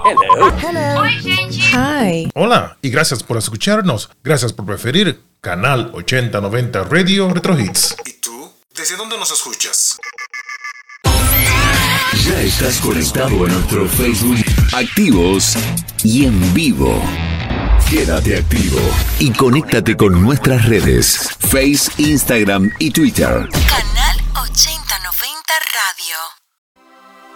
Hello. Oi, gente. Hi. Hola y gracias por escucharnos. Gracias por preferir Canal 8090 Radio Retro Hits. ¿Y tú? ¿Desde dónde nos escuchas? Ya estás conectado a nuestro Facebook, activos y en vivo. Quédate activo y conéctate con nuestras redes, Face, Instagram y Twitter. Canal 8090 Radio.